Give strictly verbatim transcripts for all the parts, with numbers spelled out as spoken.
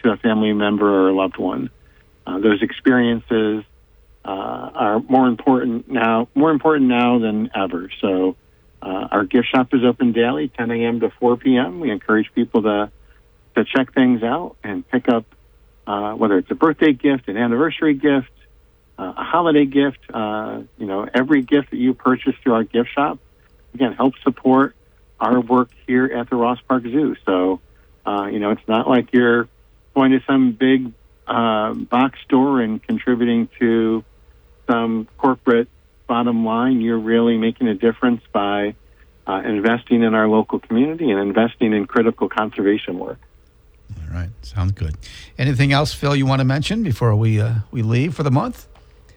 to a family member or a loved one. Uh, those experiences uh, are more important now, more important now than ever. So uh, our gift shop is open daily, ten a.m. to four p.m. We encourage people to to check things out and pick up uh, whether it's a birthday gift, an anniversary gift, uh, a holiday gift. Uh, you know, every gift that you purchase through our gift shop, again, helps support our work here at the Ross Park Zoo. So, uh, you know, it's not like you're going to some big uh, box store and contributing to some corporate bottom line. You're really making a difference by uh, investing in our local community and investing in critical conservation work. All right. Sounds good. Anything else, Phil, you want to mention before we uh, we leave for the month?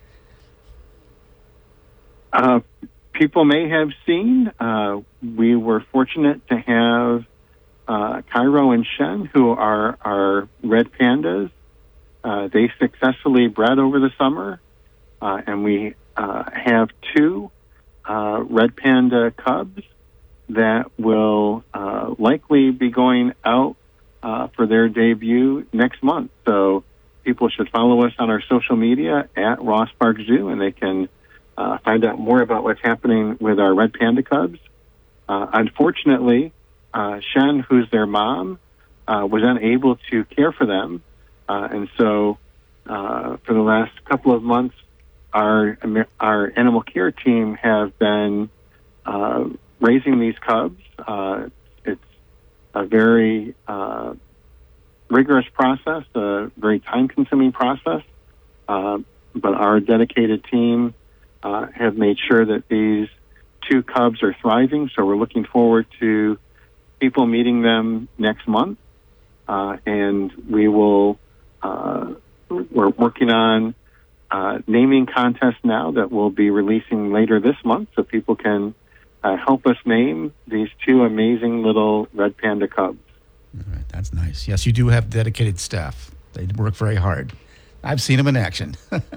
Uh, people may have seen, uh, we were fortunate to have uh, Cairo and Shen, who are our red pandas. Uh, they successfully bred over the summer, uh, and we uh, have two uh, red panda cubs that will uh, likely be going out uh, for their debut next month. So people should follow us on our social media at Ross Park Zoo, and they can uh, find out more about what's happening with our red panda cubs. Uh, unfortunately, uh, Shen, who's their mom, uh, was unable to care for them. Uh, and so uh, for the last couple of months, our our animal care team have been uh, raising these cubs. Uh, it's a very uh, rigorous process, a very time-consuming process, uh, but our dedicated team uh, have made sure that these two cubs are thriving, so we're looking forward to people meeting them next month, uh, and we will, uh, we're working on uh, naming contests now that we'll be releasing later this month, so people can uh, help us name these two amazing little red panda cubs. All right, that's nice. Yes, you do have dedicated staff. They work very hard. I've seen them in action.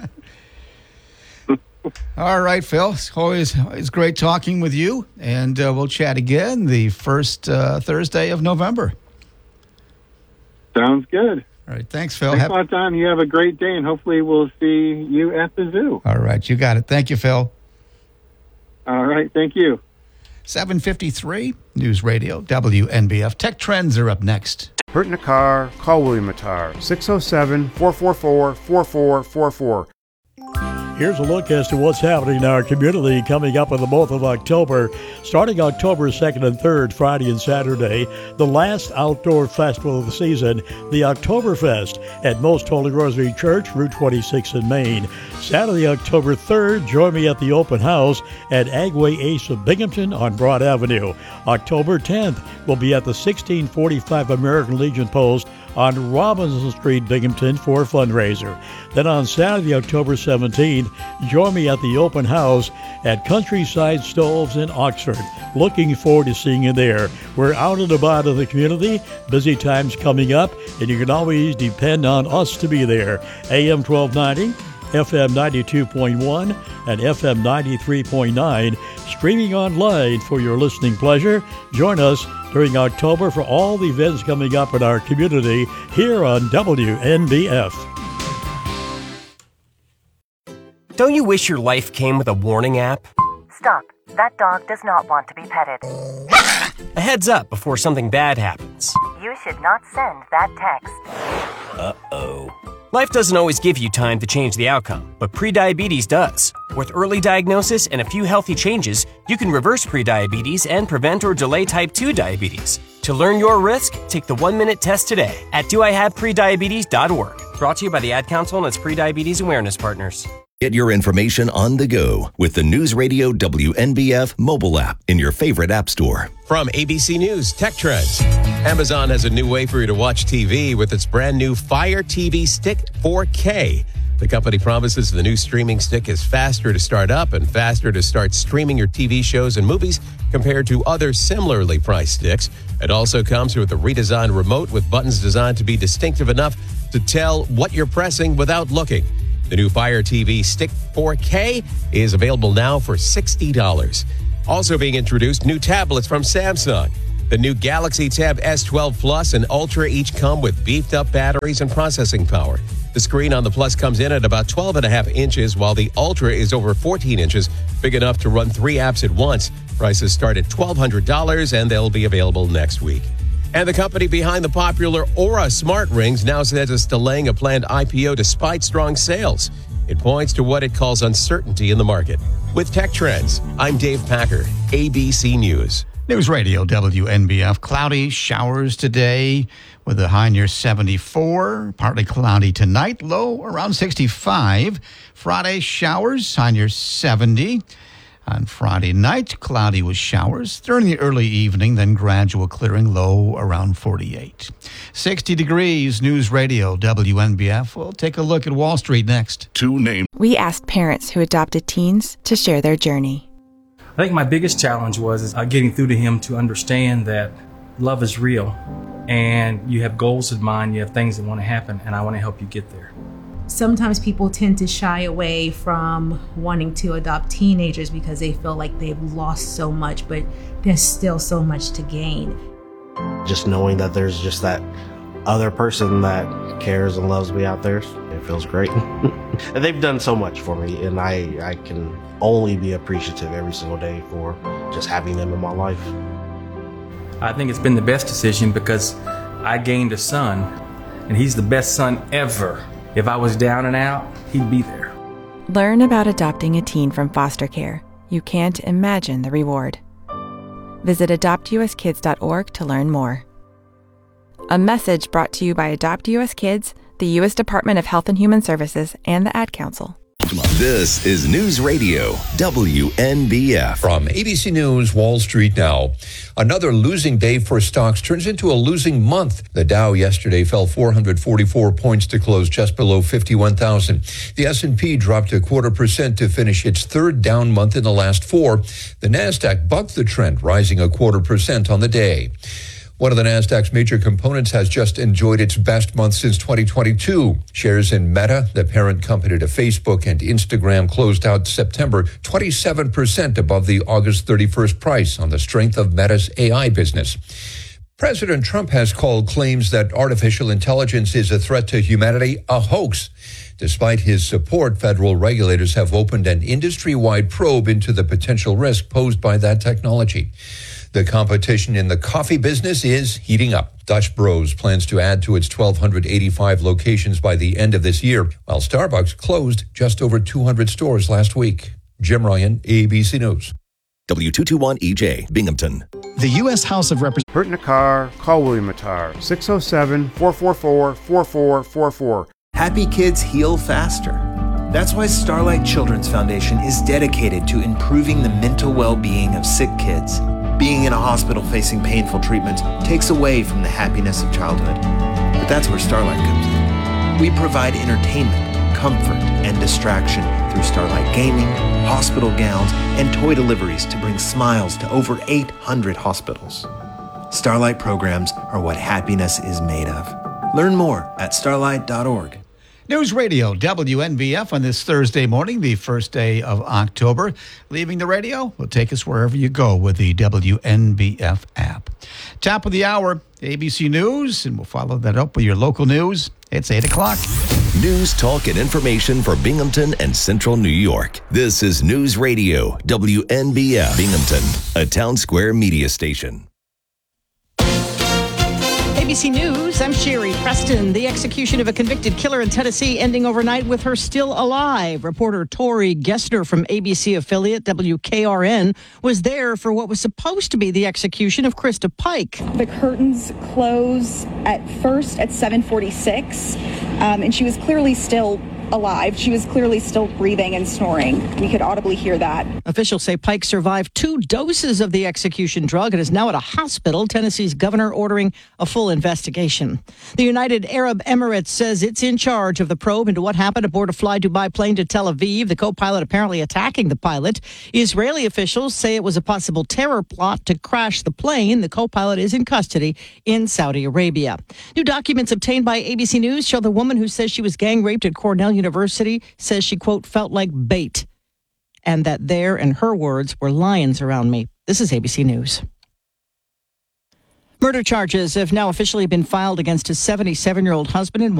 All right, Phil. It's always, always great talking with you, and uh, we'll chat again the first uh, Thursday of November. Sounds good. All right, thanks, Phil. Thanks have- a lot, Don. You have a great day, and hopefully we'll see you at the zoo. All right, you got it. Thank you, Phil. All right, thank you. seven fifty-three News Radio, W N B F. Tech Trends are up next. Hurt in a car? Call William Attar, six oh seven, four four four, four four four four. Here's a look as to what's happening in our community coming up in the month of October. Starting October second and third, Friday and Saturday, the last outdoor festival of the season, the Oktoberfest at Most Holy Rosary Church, Route twenty-six in Maine. Saturday, October third, join me at the open house at Agway Ace of Binghamton on Broad Avenue. October tenth, we'll be at the sixteen forty-five American Legion Post on Robinson Street, Binghamton, for a fundraiser. Then on Saturday, October seventeenth, join me at the open house at Countryside Stoves in Oxford. Looking forward to seeing you there. We're out and about in the community, busy times coming up, and you can always depend on us to be there. A M twelve ninety, F M ninety-two point one, and F M ninety-three point nine, streaming online for your listening pleasure. Join us during October for all the events coming up in our community here on W N B F. Don't you wish your life came with a warning app? Stop. That dog does not want to be petted. A heads up before something bad happens. You should not send that text. Uh-oh. Life doesn't always give you time to change the outcome, but prediabetes does. With early diagnosis and a few healthy changes, you can reverse prediabetes and prevent or delay type two diabetes. To learn your risk, take the one-minute test today at do I have prediabetes dot org. Brought to you by the Ad Council and its Prediabetes Awareness Partners. Get your information on the go with the News Radio W N B F mobile app in your favorite app store. From A B C News Tech Trends. Amazon has a new way for you to watch T V with its brand new Fire T V Stick four K. The company promises the new streaming stick is faster to start up and faster to start streaming your T V shows and movies compared to other similarly priced sticks. It also comes with a redesigned remote with buttons designed to be distinctive enough to tell what you're pressing without looking. The new Fire T V Stick four K is available now for sixty dollars. Also being introduced, new tablets from Samsung. The new Galaxy Tab S twelve Plus and Ultra each come with beefed up batteries and processing power. The screen on the Plus comes in at about twelve and a half inches, while the Ultra is over fourteen inches, big enough to run three apps at once. Prices start at twelve hundred dollars, and they'll be available next week. And the company behind the popular Aura smart rings now says it's delaying a planned I P O despite strong sales. It points to what it calls uncertainty in the market. With Tech Trends, I'm Dave Packer, A B C News. News Radio W N B F. Cloudy showers today with a high near seventy-four. Partly cloudy tonight, low around sixty-five. Friday showers, high near seventy. On Friday night, cloudy with showers during the early evening, then gradual clearing, low around forty-eight. sixty degrees, News Radio W N B F. We'll take a look at Wall Street next. Two names. We asked parents who adopted teens to share their journey. I think my biggest challenge was uh, getting through to him to understand that love is real and you have goals in mind, you have things that want to happen, and I want to help you get there. Sometimes people tend to shy away from wanting to adopt teenagers because they feel like they've lost so much, but there's still so much to gain. Just knowing that there's just that other person that cares and loves me out there, it feels great. And they've done so much for me, and I, I can only be appreciative every single day for just having them in my life. I think it's been the best decision because I gained a son, and he's the best son ever. If I was down and out, he'd be there. Learn about adopting a teen from foster care. You can't imagine the reward. Visit adopt u s kids dot org to learn more. A message brought to you by Adopt U S Kids, the U S Department of Health and Human Services, and the Ad Council. This is News Radio W N B F. From A B C News, Wall Street Now. Another losing day for stocks turns into a losing month. The Dow yesterday fell four hundred forty-four points to close just below fifty-one thousand. The S and P dropped a quarter percent to finish its third down month in the last four. The Nasdaq bucked the trend, rising a quarter percent on the day. One of the Nasdaq's major components has just enjoyed its best month since twenty twenty-two. Shares in Meta, the parent company to Facebook and Instagram, closed out September twenty-seven percent above the August thirty-first price on the strength of Meta's A I business. President Trump has called claims that artificial intelligence is a threat to humanity a hoax. Despite his support, federal regulators have opened an industry-wide probe into the potential risk posed by that technology. The competition in the coffee business is heating up. Dutch Bros plans to add to its one thousand two hundred eighty-five locations by the end of this year, while Starbucks closed just over two hundred stores last week. Jim Ryan, A B C News. W two twenty-one E J, Binghamton. The U S House of Representatives. Hurt in a car? Call William Attar. six oh seven, four four four, four four four four. Happy kids heal faster. That's why Starlight Children's Foundation is dedicated to improving the mental well-being of sick kids. Being in a hospital facing painful treatments takes away from the happiness of childhood. But that's where Starlight comes in. We provide entertainment, comfort, and distraction through Starlight gaming, hospital gowns, and toy deliveries to bring smiles to over eight hundred hospitals. Starlight programs are what happiness is made of. Learn more at starlight dot org. News Radio W N B F on this Thursday morning, the first day of October. Leaving the radio will take us wherever you go with the W N B F app. Top of the hour, A B C News, and we'll follow that up with your local news. It's eight o'clock. News, talk, and information for Binghamton and Central New York. This is News Radio W N B F Binghamton, a Town Square media station. A B C News, I'm Sherry Preston. The execution of a convicted killer in Tennessee ending overnight with her still alive. Reporter Tori Gessner from A B C affiliate W K R N was there for what was supposed to be the execution of Krista Pike. The curtains close at first at seven forty-six, um, and she was clearly still alive. She was clearly still breathing and snoring. We could audibly hear that. Officials say Pike survived two doses of the execution drug and is now at a hospital. Tennessee's governor ordering a full investigation. The United Arab Emirates says it's in charge of the probe into what happened aboard a Fly Dubai plane to Tel Aviv. The co-pilot apparently attacking the pilot. Israeli officials say it was a possible terror plot to crash the plane. The co-pilot is in custody in Saudi Arabia. New documents obtained by A B C News show the woman who says she was gang raped at Cornell University says she, quote, felt like bait, and that there, in her words, were lions around me. This is A B C News. Murder charges have now officially been filed against his seventy-seven-year-old husband and